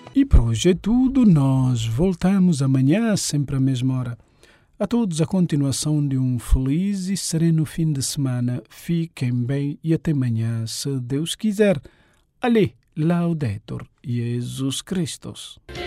E por hoje é tudo. Nós voltamos amanhã, sempre à mesma hora. A todos a continuação de um feliz e sereno fim de semana. Fiquem bem e até amanhã, se Deus quiser. Ali, Laudetur Jesus Christus.